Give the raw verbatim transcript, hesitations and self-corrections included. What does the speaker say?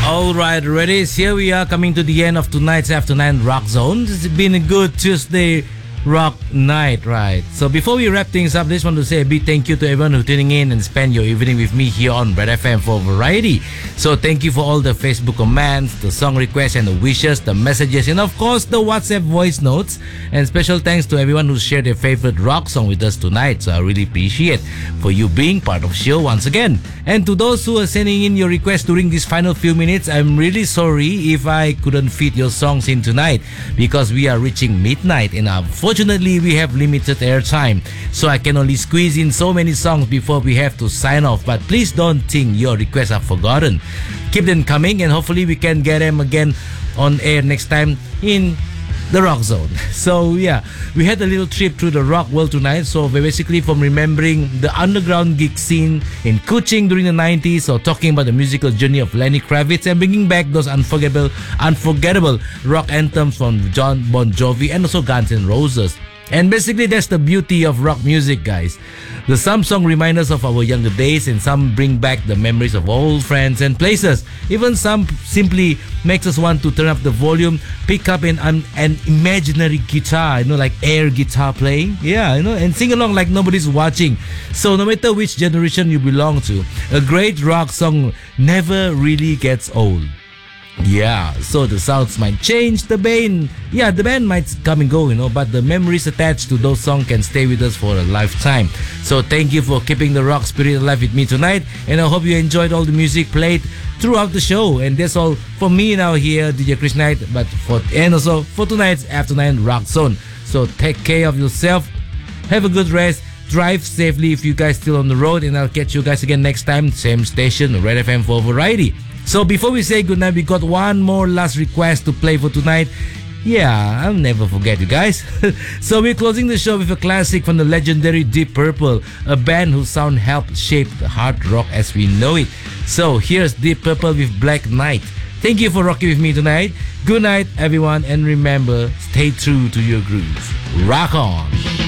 All right, ready? Here we are coming to the end of tonight's After Nine Rock Zone. It's been a good Tuesday rock night, right? So before we wrap things up, I just want to say a big thank you to everyone who's tuning in and spend your evening with me here on Red F M for variety. So thank you for all the Facebook comments, the song requests and the wishes, the messages, and of course the WhatsApp voice notes. And special thanks to everyone who shared their favorite rock song with us tonight. So I really appreciate for you being part of the show once again. And to those who are sending in your requests during these final few minutes, I'm really sorry if I couldn't fit your songs in tonight because we are reaching midnight and unfortunately we have limited airtime. So I can only squeeze in so many songs before we have to sign off. But please don't think your requests are forgotten. Keep them coming and hopefully we can get them again on air next time in the Rock Zone. So yeah, we had a little trip through the rock world tonight. So basically from remembering the underground gig scene in Kuching during the nineties, or talking about the musical journey of Lenny Kravitz and bringing back those unforgettable unforgettable rock anthems from John Bon Jovi and also Guns N' Roses. And basically that's the beauty of rock music, guys. The some song remind us of our younger days and some bring back the memories of old friends and places. Even some simply makes us want to turn up the volume, pick up an, an, an imaginary guitar, you know, like air guitar playing. Yeah, you know, and sing along like nobody's watching. So no matter which generation you belong to, a great rock song never really gets old. Yeah, so the sounds might change, the band, yeah, the band might come and go, you know, but the memories attached to those songs can stay with us for a lifetime. So thank you for keeping the rock spirit alive with me tonight, and I hope you enjoyed all the music played throughout the show. And that's all for me now here, D J Chris Knight, but for and also for tonight's After Nine Rock Zone. So take care of yourself, have a good rest, drive safely if you guys still on the road, and I'll catch you guys again next time, same station, Red F M for variety. So before we say goodnight, we got one more last request to play for tonight. Yeah, I'll never forget you guys. So we're closing the show with a classic from the legendary Deep Purple, a band whose sound helped shape the hard rock as we know it. So here's Deep Purple with Black Knight. Thank you for rocking with me tonight. Good night, everyone, and remember, stay true to your grooves. Rock on!